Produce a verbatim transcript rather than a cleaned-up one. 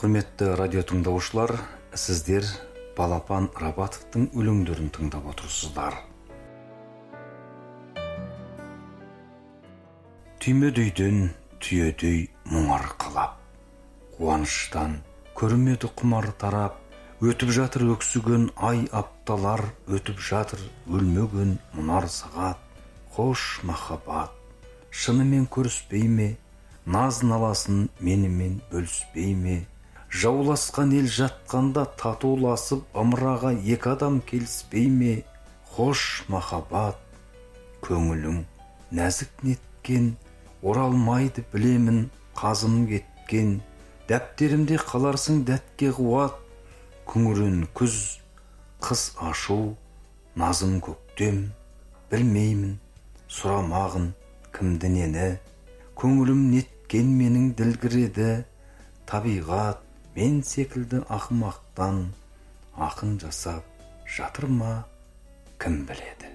Құрметті радио тыңдаушылар, сіздер Балапан Рабатовтың өлеңдерін тыңдап отырсыздар. Түймедейден түйедей мұң арқалап, қуаныштан көрмеді құмар тарап, өтіп жатыр өксіген ай апталар, өтіп жатыр өлмеген мұнар сағат. Қош махаббат, шынымен көріспей ме, наз наласын менімен бөліспей ме? Жауласқан ел жатқанда татуласып, ымыраға екі адам келіспей ме? Қош махаббат, көңілің нәзік неткен, оралмайды білемін қазым кеткен. Дәптерімде қаларсың дәтке қуат, күңірен күз, қыс ашу, назым көктем. Білмеймін сұрамағын кімді нені, көңілім неткен менің ділгіреді. Табиғат мен секілді ақымақтан ақын жасап жатыр ма, кім біледі.